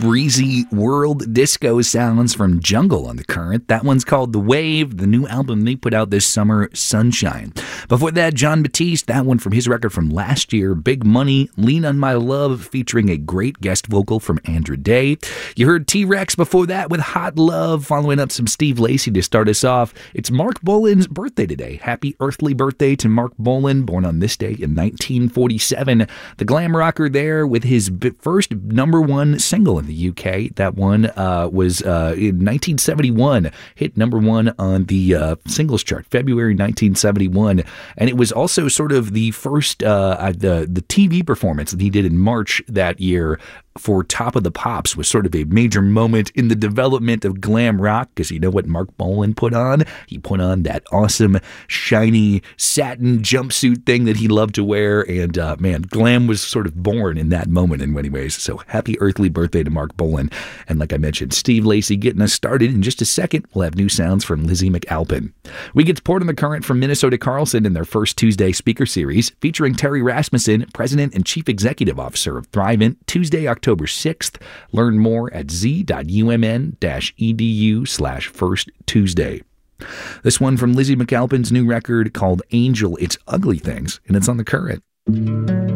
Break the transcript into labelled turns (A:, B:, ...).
A: breezy world disco sounds from Jungle on the Current. That one's called The Wave, the new album they put out this summer, Sunshine. Before that, Jon Batiste, that one from his record from last year, Big Money, Lean on My Love, featuring a great guest vocal from Andra Day. You heard T-Rex before that with Hot Love, following up some Steve Lacy to start us off. It's Mark Bolan's birthday today. Happy earthly birthday to Mark Bolan, born on this day in 1947. The glam rocker there with his first number one single in the UK. That one was in 1971, hit number one on the singles chart, February 1971. And it was also sort of the first, the TV performance that he did in March that year for Top of the Pops was sort of a major moment in the development of glam rock, because you know what Mark Bolan put on? He put on that awesome, shiny satin jumpsuit thing that he loved to wear, and man, glam was sort of born in that moment in many ways. So happy earthly birthday to Mark Bolan. And like I mentioned, Steve Lacy getting us started. In just a second, we'll have new sounds from Lizzie McAlpin. We get support on the Current from Minnesota Carlson in their first Tuesday speaker series, featuring Terry Rasmussen, President and Chief Executive Officer of Thrivent, Tuesday, October 6th. Learn more at z.umn-edu/First Tuesday. This one from Lizzie McAlpin's new record called Angel, It's Ugly Things, and it's on the Current.